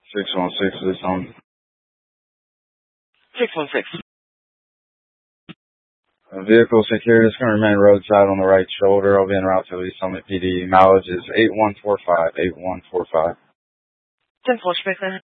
616 is on. 616. Vehicle security is going to remain roadside on the right shoulder. I'll be en route to East Summit PD. Mileage is 8145. 8145. 10-4, sprechen.